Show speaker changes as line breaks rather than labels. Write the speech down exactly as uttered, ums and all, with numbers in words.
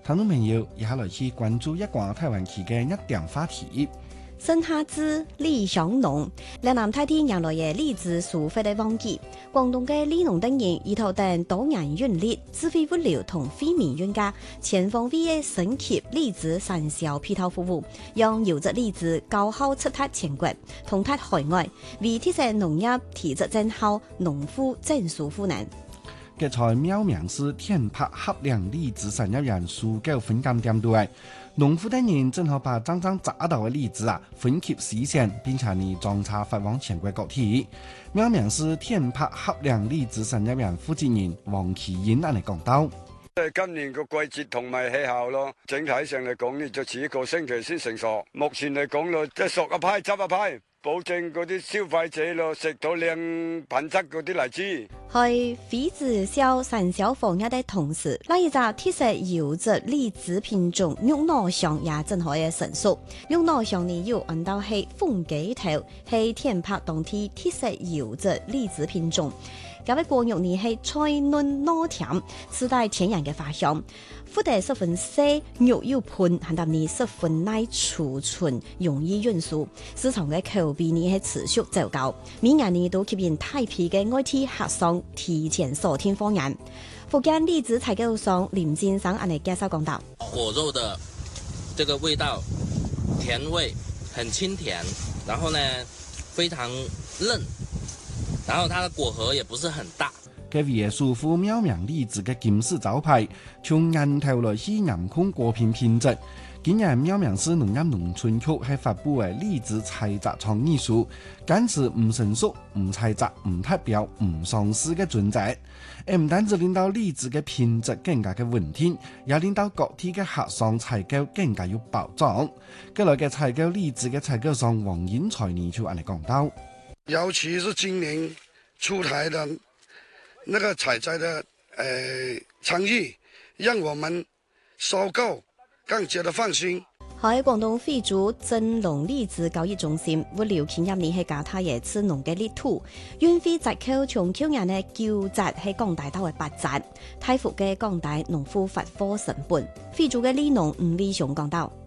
聽眾朋友以下來去關注一個台灣區嘅一點話題。
生下之李香農，嶺南大地迎來嘅荔枝樹發嘅旺季。廣東嘅李農等人依託等多元韻律、智慧物流同非民專家，全方位嘅升級荔枝產銷配套服務，讓優質荔枝高效出達全國、通達海外，為提升農業體質增效，農夫增收富能。
嘅在苗苗市天柏合良荔枝產業園數據分鑑點對，農夫等人正好把張張扎到嘅荔枝啊分級實現，並且呢裝叉發往全國各地。苗苗市天柏合良荔枝產業園負責人黃啟英嚟講到：
今年個季節同埋氣候咯，整體上嚟講呢，就遲一個星期先成熟。目前嚟講咯，即係熟一批執一批，保證嗰啲消費者咯食到靚品質嗰啲荔枝。
喺非直銷產銷房業的同時，那一隻特色優質荔枝品種玉腦香也正好嘅成熟。玉腦香呢有按到係鳳雞頭，係天柏當地特色優質荔枝品種。嗰位果肉呢係脆嫩糯甜，自帶天然嘅花香，膚地十分細，肉又盤，含淡呢十分耐儲存，容易運輸。市場嘅口碑呢係持續走高，每年呢都吸引大批嘅外地客商提前鎖定訪人。福建荔枝採購商林先生按嚟介紹講到：
果肉的這個味道，甜味很清甜，然後呢非常嫩。然後它的果核也不是很大。
嘅位舒服苗苗荔枝嘅金絲招牌，從源頭來去嚴控果品品質。今年苗苗市農業農村局係發布嘅荔枝採摘創意書，堅持唔成熟、唔採摘、唔達標、唔上市嘅準則。誒唔單止令到荔枝嘅品質更加嘅穩定，也令到各地嘅客商採購更加有保障。跟來嘅採購荔枝嘅採購商黃英才呢就按嚟講到。
尤其是今年出台的那個採摘的呃倡議，讓我們收購更加的放心。
喺廣東惠州鎮龍荔枝交易中心，物流企業呢係加太爺次農嘅力土，運費折扣從去年嘅九折係降大到為八折，大幅嘅降低農夫發貨成本。惠州嘅李農吳偉雄講到。